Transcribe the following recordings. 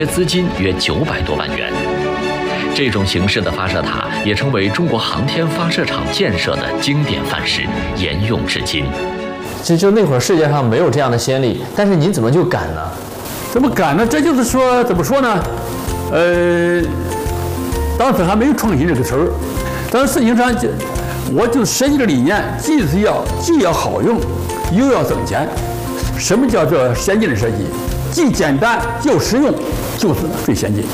资金约900多万元。这种形式的发射塔也成为中国航天发射场建设的经典范式，沿用至今。 就那会儿世界上没有这样的先例，但是您怎么就敢呢？ 怎么敢呢？这就是说，怎么说呢？当时还没有创新这个词儿，但是实际上我就设计的理念，既要好用，又要挣钱。什么叫做先进的设计？既简单又实用，就是最先进。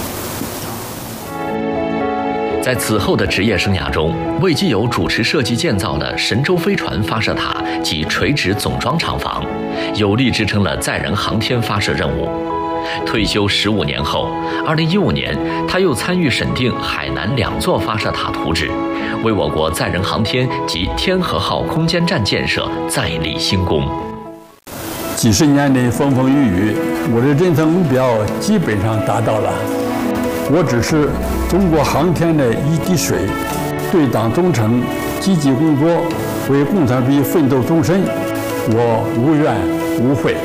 在此后的职业生涯中，魏基友主持设计建造了神舟飞船发射塔及垂直总装厂房，有力支撑了载人航天发射任务。退休15年后，2015年，他又参与审定海南2座发射塔图纸，为我国载人航天及天河号空间站建设再立新功。 几十年的风风雨雨，我的人生目标基本上达到了。我只是中国航天的一滴水，对党忠诚，积极工作，为共产主义奋斗终身，我无怨无悔。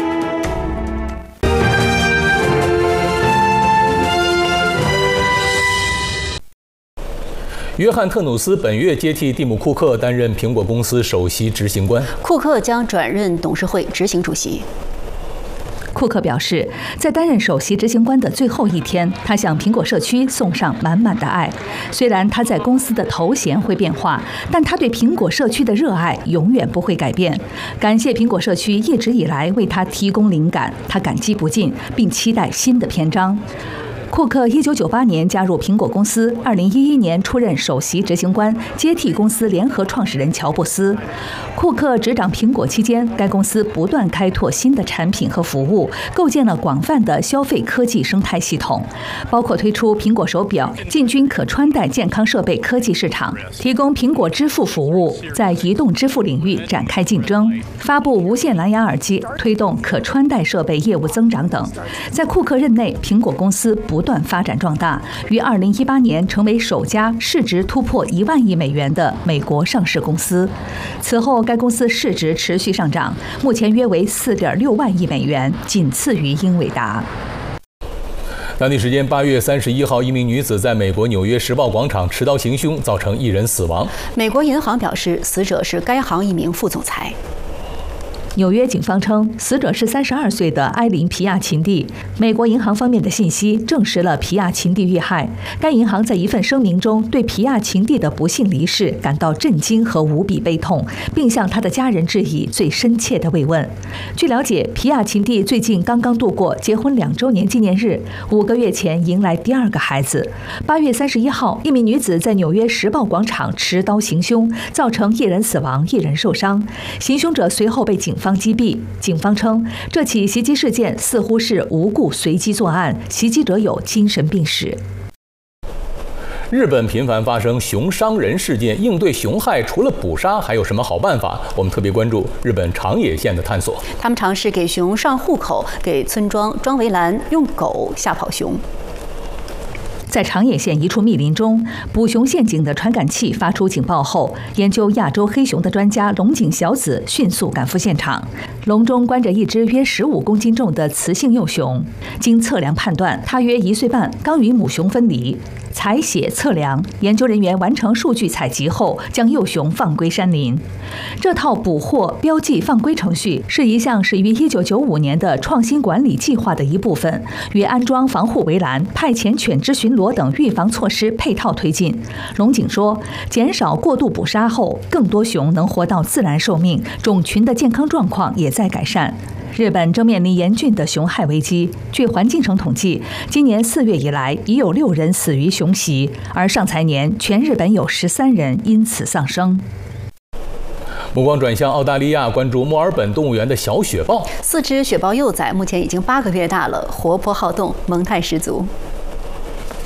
约翰·特努斯本月接替蒂姆·库克担任苹果公司首席执行官， 库克将转任董事会执行主席。 库克表示，在担任首席执行官的最后一天，他向苹果社区送上满满的爱。虽然他在公司的头衔会变化，但他对苹果社区的热爱永远不会改变。感谢苹果社区一直以来为他提供灵感，他感激不尽，并期待新的篇章。库克1998年加入苹果公司，2011年出任首席执行官，接替公司联合创始人乔布斯。库克执掌苹果期间，该公司不断开拓新的产品和服务，构建了广泛的消费科技生态系统，包括推出苹果手表，进军可穿戴健康设备科技市场，提供苹果支付服务，在移动支付领域展开竞争，发布无线蓝牙耳机，推动可穿戴设备业务增长等。在库克任内，苹果公司不断发展壮大，于2018年成为首家市值突破1万亿美元的美国上市公司。此后，该公司市值持续上涨，目前约为4.6万亿美元，仅次于英伟达。 当地时间8月31号，一名女子在美国纽约时报广场持刀行凶，造成1人死亡。 美国银行表示，死者是该行一名副总裁。 纽约警方称，死者是32岁的埃琳·皮亚琴蒂。美国银行方面的信息证实了皮亚琴蒂遇害。该银行在一份声明中对皮亚琴蒂的不幸离世感到震惊和无比悲痛，并向他的家人致以最深切的慰问。据了解，皮亚琴蒂最近刚刚度过结婚2周年纪念日，5个月前迎来第2个孩子。8月31号，一名女子在纽约时报广场持刀行凶，造成1人死亡，1人受伤。行凶者随后被警方击毙。警方称，这起袭击事件似乎是无故随机作案，袭击者有精神病史。 日本频繁发生熊伤人事件，应对熊害除了捕杀，还有什么好办法？我们特别关注日本长野县的探索。 他们尝试给熊上户口，给村庄装围栏，用狗吓跑熊。 在长野县一处密林中，捕熊陷阱的传感器发出警报后，研究亚洲黑熊的专家龙井小子迅速赶赴现场。笼中关着一只约15公斤重的雌性幼熊，经测量判断，它约1岁半，刚与母熊分离。采血测量，研究人员完成数据采集后，将幼熊放归山林。这套捕获、标记、放归程序是一项始于1995年的创新管理计划的一部分，与安装防护围栏、派遣犬只巡逻等预防措施配套推进。龙井说，减少过度捕杀后，更多熊能活到自然寿命，种群的健康状况也在改善。日本正面临严峻的熊害危机。据环境省统计，今年4月以来，已有6人死于熊袭，而上财年全日本有13人因此丧生。 目光转向澳大利亚，关注墨尔本动物园的小雪豹。 4只雪豹幼崽目前已经8个月大了，活泼好动，萌态十足。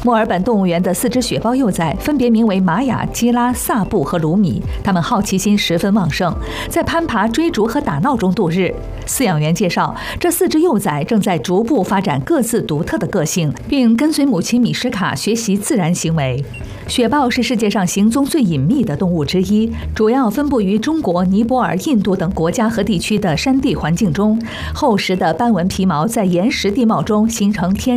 墨尔本动物园的4只雪豹幼崽分别名为玛雅、基拉、萨布和卢米，它们好奇心十分旺盛，在攀爬、追逐和打闹中度日。饲养员介绍，这4只幼崽正在逐步发展各自独特的个性，并跟随母亲米什卡学习自然行为。雪豹是世界上行踪最隐秘的动物之一，主要分布于中国、尼泊尔、印度等国家和地区的山地环境中。厚实的斑纹皮毛在岩石地貌中形成天